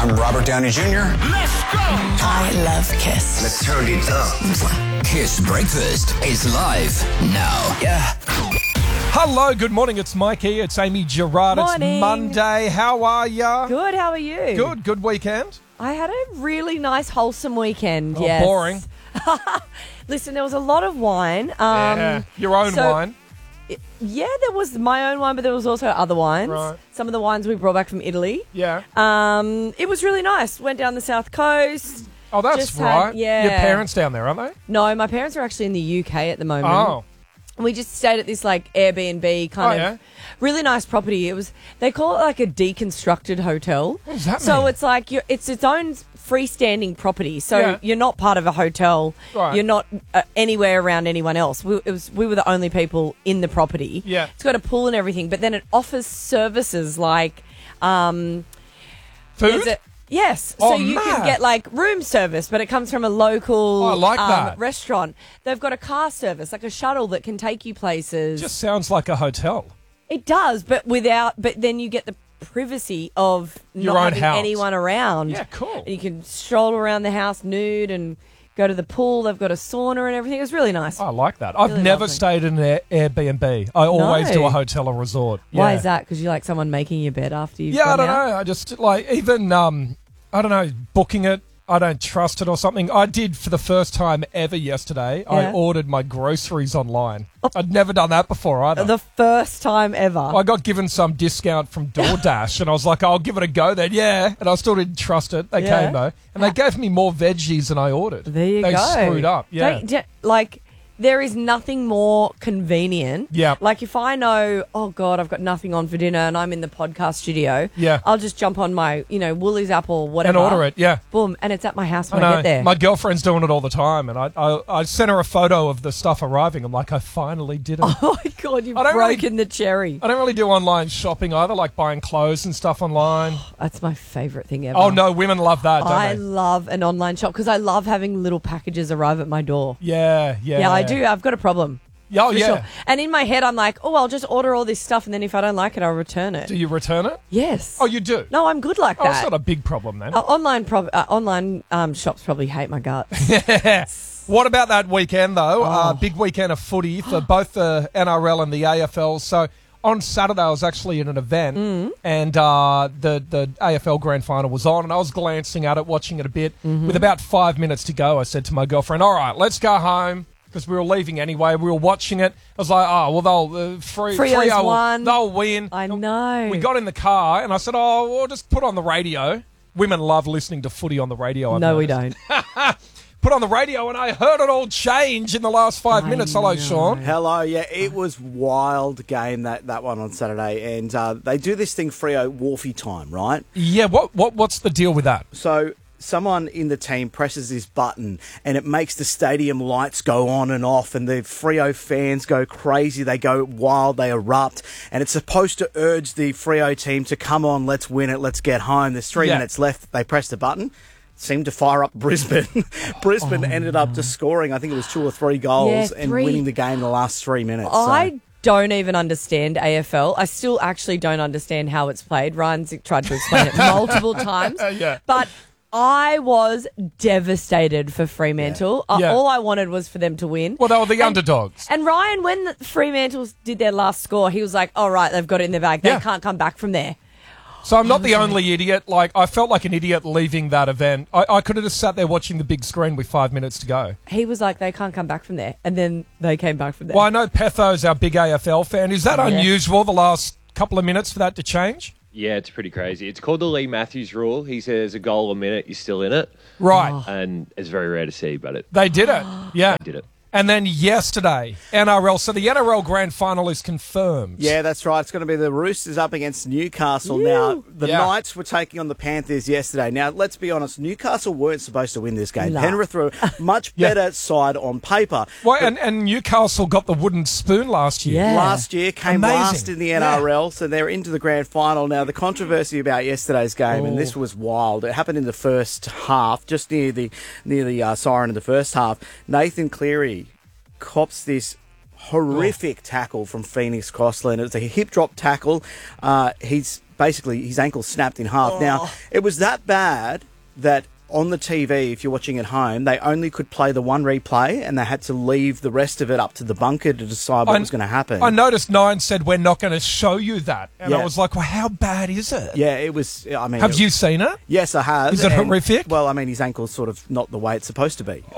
I'm Robert Downey Jr. Let's go! I love Kiss. Let's turn it up. Kiss Breakfast is live now. Yeah. Hello, good morning. It's Mikey. It's Amy Gerard. Morning. It's Monday. How are ya? Good, how are you? Good weekend. I had a really nice, wholesome weekend, Oh, yes. boring. Listen, there was a lot of wine. Yeah, your own wine. Yeah, there was my own wine, but there was also other wines. Right. Some of the wines we brought back from Italy. Yeah. It was really nice. Went down the south coast. Oh, that's just had- right. yeah. Your parents down there, aren't they? No, my parents are actually in the UK at the moment. Oh. We just stayed at this like Airbnb kind Oh, of really nice property. They call it like a deconstructed hotel. What does that So mean? it's like it's its own freestanding property. So Yeah. you're not part of a hotel. Right. You're not anywhere around anyone else. We were the only people in the property. Yeah. It's got a pool and everything, but then it offers services like Food? Yes, Oh, so you mad. can get like room service, but it comes from a local Oh, I like that. restaurant. They've got a car service, like a shuttle that can take you places. Just sounds like a hotel. It does, but then you get the privacy of Your not own having house. anyone around. Yeah, cool. And you can stroll around the house nude and go to the pool. They've got a sauna and everything. It was really nice. I like that. I've Really never lovely. stayed in an Airbnb. I always No. do a hotel or resort. Why Yeah. is that? Because you like someone making your bed after you've Yeah, I gone don't out? know. I just like even I don't know, booking it. I don't trust it or something. I did for the first time ever yesterday. I Yeah. ordered my groceries online. I'd never done that before either. The first time ever. I got given some discount from DoorDash and I was like, I'll give it a go then. Yeah. And I still didn't trust it. They Yeah. came though. And they gave me more veggies than I ordered. There you they go. screwed up. Yeah. There is nothing more convenient. Yeah. Like if I know, oh God, I've got nothing on for dinner and I'm in the podcast studio. Yeah. I'll just jump on my, Woolies app or whatever. And order it. Yeah. Boom. And it's at my house I when I know. get there. My girlfriend's doing it all the time. And I sent her a photo of the stuff arriving. I'm like, I finally did it. Oh my God, you've I don't really- broken the cherry. I don't really do online shopping either, like buying clothes and stuff online. That's my favourite thing ever. Oh, no, women love that, don't I they? love an online shop because I love having little packages arrive at my door. Yeah. Yeah, I do. I've got a problem. Oh, For yeah. sure. And in my head, I'm like, oh, I'll just order all this stuff, and then if I don't like it, I'll return it. Do you return it? Yes. Oh, you do? No, I'm good like Oh, it's that. not a big problem then. Online shops probably hate my guts. What about that weekend, though? Oh. Big weekend of footy for both the NRL and the AFL. So on Saturday, I was actually in an event, Mm. and the AFL Grand Final was on, and I was glancing at it, watching it a bit. Mm-hmm. With about 5 minutes to go, I said to my girlfriend, all right, let's go home. Because we were leaving anyway, we were watching it. I was like, oh, well, they'll Freo's won. They'll win. I know. We got in the car, and I said, oh, we'll just put on the radio. Women love listening to footy on the radio. I've No, we noticed. don't. Put on the radio, and I heard it all change in the last 5 minutes. Hello, Sean. Hello, yeah, it was wild game that one on Saturday, and they do this thing Freo Wharfie time, right? Yeah, what's the deal with that? So someone in the team presses this button and it makes the stadium lights go on and off and the Freo fans go crazy. They go wild. They erupt. And it's supposed to urge the Freo team to come on, let's win it, let's get home. There's 3 minutes left. They press the button. Seemed to fire up Brisbane. Brisbane ended up just scoring, I think it was 2 or 3 goals and 3. winning the game in the last 3 minutes. I don't even understand AFL. I still actually don't understand how it's played. Ryan's tried to explain it multiple times. Yeah. But I was devastated for Fremantle. Yeah. All I wanted was for them to win. Well, they were the underdogs. And Ryan, when the Fremantle did their last score, he was like, all right, they've got it in their bag. They Yeah. can't come back from there. So I'm not the only idiot. Like, I felt like an idiot leaving that event. I could have just sat there watching the big screen with 5 minutes to go. He was like, they can't come back from there. And then they came back from there. Well, I know Petho's our big AFL fan. Is that unusual, the last couple of minutes for that to change? Yeah, it's pretty crazy. It's called the Lee Matthews rule. He says a goal a minute, you're still in it. Right. And it's very rare to see, but They did it. Yeah. did it. And then yesterday, NRL. So the NRL Grand Final is confirmed. Yeah, that's right. It's going to be the Roosters up against Newcastle. Now, the Yeah. Knights were taking on the Panthers yesterday. Now, let's be honest, Newcastle weren't supposed to win this game. No. Penrith were a much Yeah. better side on paper. Well, and Newcastle got the wooden spoon last year. Yeah. Last year came Amazing. last in the NRL, so they're into the grand final. Now, the controversy about yesterday's game, and this was wild, it happened in the first half, just near the siren in the first half. Nathan Cleary cops this horrific tackle from Phoenix Crossland. It was a hip drop tackle. He's basically his ankle snapped in half. Now, it was that bad that on the TV, if you're watching at home, they only could play the one replay and they had to leave the rest of it up to the bunker to decide what was going to happen. I noticed Nine said, we're not going to show you that. And I Yeah. was like, well, how bad is it? Yeah, it was, I mean... Have you seen it? Yes, I have. Is it horrific? Well, I mean, his ankle's sort of not the way it's supposed to be.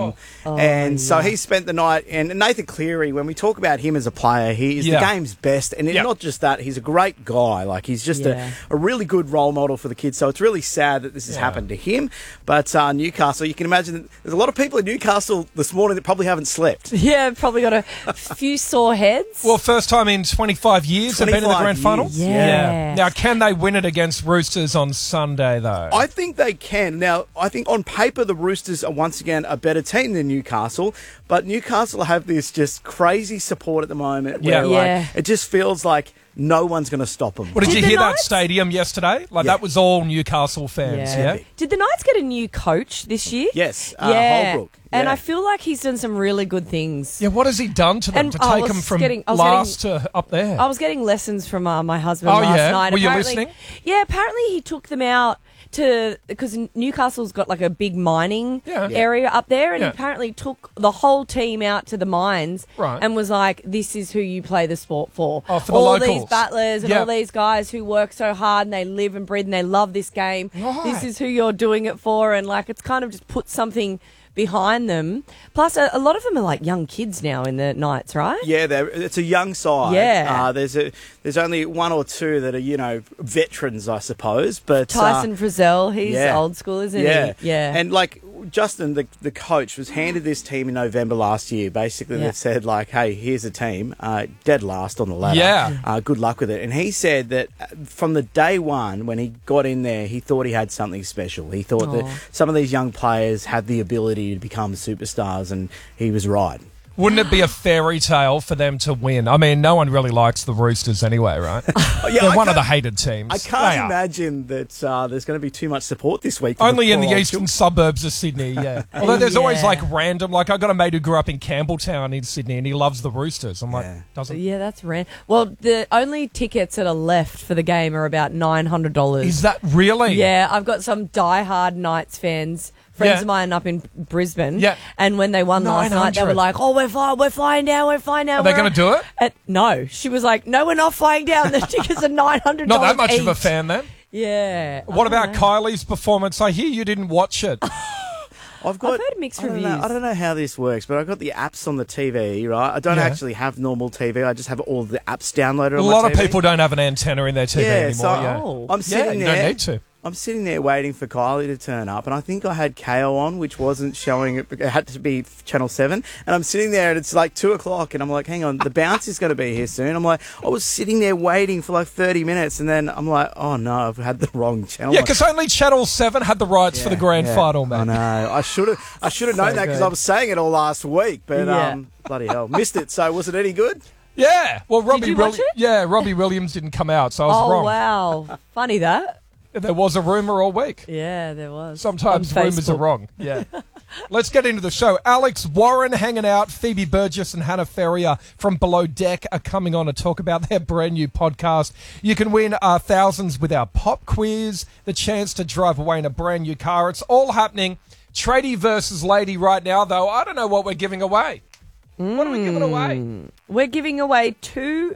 So he spent the night... And Nathan Cleary, when we talk about him as a player, he is the game's best. And not just that, he's a great guy. Like, he's just a really good role model for the kids. So it's really sad that this has happened to him. But Newcastle, you can imagine there's a lot of people in Newcastle this morning that probably haven't slept. Yeah, probably got a few sore heads. Well, first time in 25 years they've been in the 25 grand final? years. Yeah. Now, can they win it against Roosters on Sunday, though? I think they can. Now, I think on paper the Roosters are once again a better team than Newcastle, but Newcastle have this just crazy support at the moment where Yeah. it just feels like no one's going to stop them. Well, did Did you the hear that Knights- stadium yesterday? Like, that was all Newcastle fans, yeah? Did the Knights get a new coach this year? Yes, Yeah. Holbrook. And Yeah. I feel like he's done some really good things. Yeah, what has he done to them And to I take was them from getting- I was last to up there? I was getting lessons from my husband Oh, last yeah? night. Were you Apparently- listening? Yeah, apparently he took them out because Newcastle's got like a big mining area up there, and Yeah. he apparently took the whole team out to the mines Right. and was like, "This is who you play the sport for." Oh, for the all locals. these battlers and Yeah. all these guys who work so hard and they live and breathe and they love this game. Right. This is who you're doing it for, and like it's kind of just put something behind them. Plus, a lot of them are like young kids now in the Knights, right? Yeah, it's a young side. Yeah. There's only one or two that are veterans, I suppose. But Tyson Frizzell, he's old school, isn't he? Yeah. And like Justin, the coach, was handed this team in November last year. Basically, they said like, "Hey, here's a team, dead last on the ladder. Yeah. Good luck with it." And he said that from the day one when he got in there, he thought he had something special. He thought that some of these young players had the ability to become superstars, and he was right. Wouldn't it be a fairy tale for them to win? I mean, no one really likes the Roosters anyway, right? They're one of the hated teams. I They can't are. imagine that there's going to be too much support this week. for Only in the poor old eastern suburbs of Sydney, yeah. Although there's always like random, like I got a mate who grew up in Campbelltown in Sydney and he loves the Roosters. I'm like, doesn't. Yeah, that's rare. Well, the only tickets that are left for the game are about $900. Is that really? Yeah, I've got some diehard Knights fans, friends of mine up in Brisbane. Yeah. And when they won last night, they were 900. like, "Oh, we're flying down. Are they going to do it? No, she was like, "No, we're not flying down. The tickets are $900." Not that much each. of a fan then. Yeah. What about Kylie's performance? I hear you didn't watch it. I've heard mixed I don't reviews. I don't know how this works, but I've got the apps on the TV, right? I don't actually have normal TV. I just have all the apps downloaded A on my lot of TV. people don't have an antenna in their TV anymore. So I'm sitting you there. don't need to. I'm sitting there waiting for Kylie to turn up, and I think I had KO on, which wasn't showing. It had to be Channel 7. And I'm sitting there, and it's like 2 o'clock, and I'm like, hang on, the bounce is going to be here soon. I'm like, I was sitting there waiting for like 30 minutes, and then I'm like, oh no, I've had the wrong channel. Yeah, because only Channel 7 had the rights for the grand final, man. I know. I should have known that because I was saying it all last week, but bloody hell, missed it. So was it any good? Yeah. Well, you watch it? Yeah, Robbie Williams didn't come out, so I was wrong. Wow. Funny that. There was a rumour all week. Yeah, there was. Sometimes On rumours are Facebook. wrong. Yeah. Let's get into the show. Alex Warren hanging out. Phoebe Burgess and Hannah Ferrier from Below Deck are coming on to talk about their brand new podcast. You can win thousands with our pop quiz, the chance to drive away in a brand new car. It's all happening. Tradie versus lady right now, though. I don't know what we're giving away. What are we giving away? We're giving away two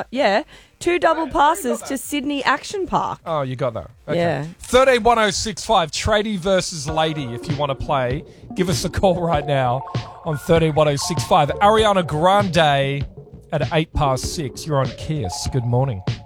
double passes to Sydney Action Park. Oh, you got that. Okay. Yeah. 131065, Tradie versus Lady. If you want to play, give us a call right now on 131065. Ariana Grande at 6:08. You're on Kiss. Good morning.